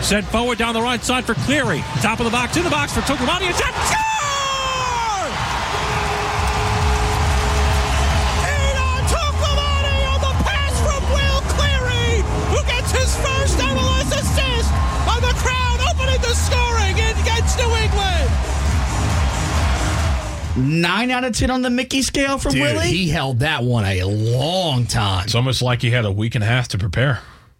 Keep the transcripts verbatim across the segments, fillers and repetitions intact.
Sent forward down the right side for Cleary. Top of the box, in the box for Tokomani. And shot. Score! Einar Tokomani on the pass from Will Cleary, who gets his first M L S assist on the Crown, opening the scoring against New England. Nine out of ten on the Mickey scale from Dude, Willie. he held that one a long time. It's almost like he had a week and a half to prepare.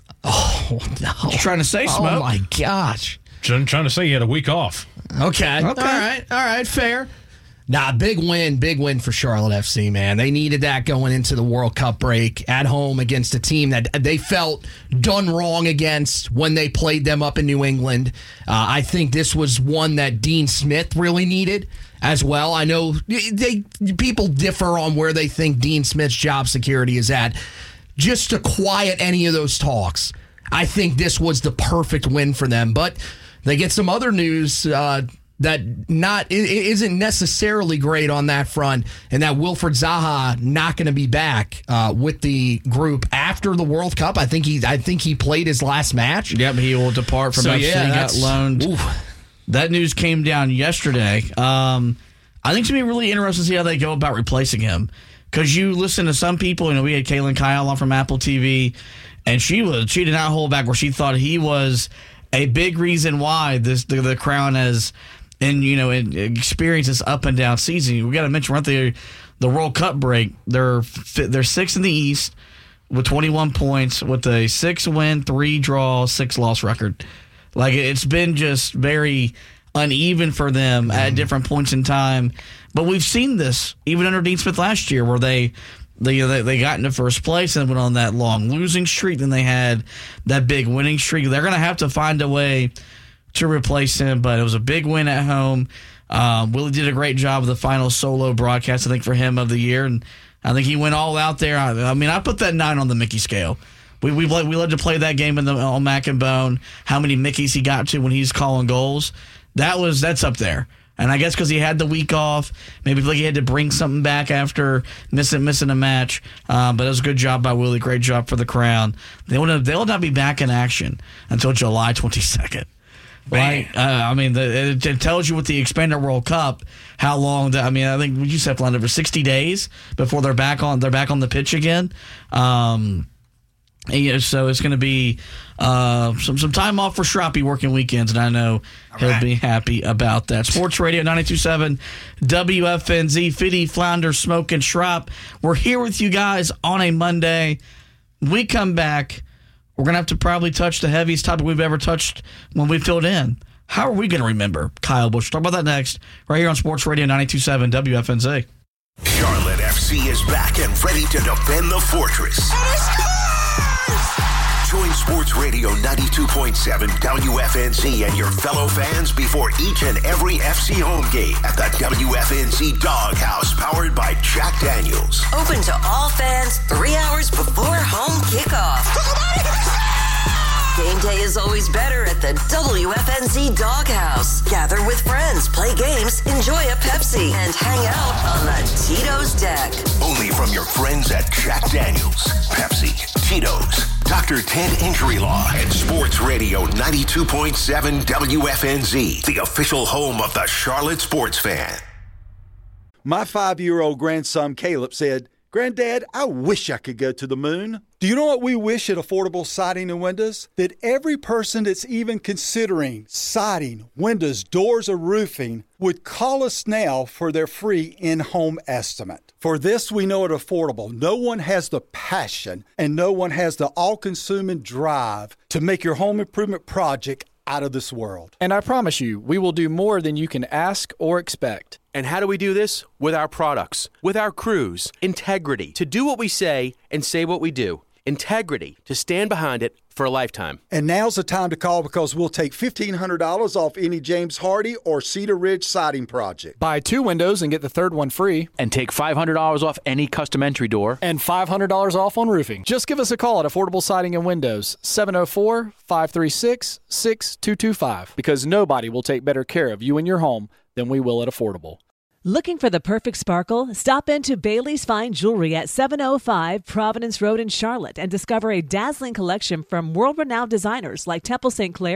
Oh, no. What you trying to say, Smoke? Oh, my gosh. I'm trying to say he had a week off. Okay. Okay. All right. All right. Fair. Nah, big win. Big win for Charlotte F C, man. They needed that going into the World Cup break at home against a team that they felt done wrong against when they played them up in New England. Uh, I think this was one that Dean Smith really needed as well. I know they people differ on where they think Dean Smith's job security is at. Just to quiet any of those talks, I think this was the perfect win for them. But they get some other news uh, that not it isn't necessarily great on that front, and that Wilfred Zaha not going to be back uh, with the group after the World Cup. I think he I think he played his last match. Yep, he will depart from So, F C. yeah, Got that's- loaned. oof. That news came down yesterday. Um, I think it's going to be really interesting to see how they go about replacing him. Because you listen to some people, you know, we had Kaylin Kyle on from Apple T V, and she was she did not hold back where she thought he was a big reason why this the, the Crown has, and you know, experienced this up and down season. We got to mention right there, the World Cup break. They're they're sixth in the East with twenty-one points, with a six win, three draw, six loss record. Like, it's been just very uneven for them at different points in time. But we've seen this even under Dean Smith last year, where they they they got into first place and went on that long losing streak. Then they had that big winning streak. They're going to have to find a way to replace him. But it was a big win at home. Um, Willie did a great job of the final solo broadcast, I think, for him of the year. And I think he went all out there. I, I mean, I put that nine on the Mickey scale. We we we led to play that game in the on Mac and Bone. How many Mickeys he got to when he's calling goals? That was that's up there. And I guess because he had the week off, maybe like he had to bring something back after missing missing a match. Uh, but it was a good job by Willie. Great job for the Crown. They will they will not be back in action until July twenty-second. Right? Uh, I mean, the, it, it tells you with the Expanded World Cup how long. That, I mean, I think you said planned over sixty days before they're back on they're back on the pitch again. Um, And, you know, so it's going to be uh, some some time off for Shroppy working weekends, and I know All he'll right. be happy about that. Sports Radio ninety-two point seven W F N Z, Fiddy, Flounder, Smoke, and Schropp. We're here with you guys on a Monday. We come back, we're going to have to probably touch the heaviest topic we've ever touched when we filled in. How are we going to remember Kyle Busch? Talk about that next, right here on Sports Radio ninety-two point seven W F N Z. Charlotte F C is back and ready to defend the fortress. Join Sports Radio ninety-two point seven W F N Z and your fellow fans before each and every F C home game at the W F N Z Doghouse, powered by Jack Daniels. Open to all fans three hours before home kickoff. Game day is always better at the W F N Z Doghouse. Gather with friends, play games, enjoy a Pepsi, and hang out on the Tito's deck. Only from your friends at Jack Daniels, Pepsi, Tito's, Doctor Ted Injury Law, and Sports Radio ninety-two point seven W F N Z, the official home of the Charlotte sports fan. My five-year-old grandson Caleb said, "Granddad, I wish I could go to the moon." Do you know what we wish at Affordable Siding and Windows? That every person that's even considering siding, windows, doors, or roofing would call us now for their free in-home estimate. For this, we know at Affordable, no one has the passion and no one has the all-consuming drive to make your home improvement project out of this world. And I promise you, we will do more than you can ask or expect. And how do we do this? With our products, with our crews, integrity, to do what we say and say what we do. Integrity, to stand behind it for a lifetime. And now's the time to call, because we'll take fifteen hundred dollars off any James Hardy or Cedar Ridge siding project. Buy two windows and get the third one free. And take five hundred dollars off any custom entry door. And five hundred dollars off on roofing. Just give us a call at Affordable Siding and Windows, seven oh four, five three six, six two two five. Because nobody will take better care of you and your home than we will at Affordable. Looking for the perfect sparkle? Stop into Bailey's Fine Jewelry at seven oh five Providence Road in Charlotte and discover a dazzling collection from world-renowned designers like Temple Saint Clair,